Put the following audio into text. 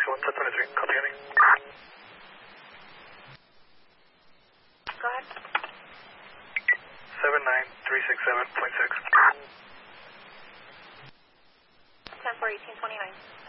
1, 1023, copy any. Go ahead. 79367.6. 10-4-18-29.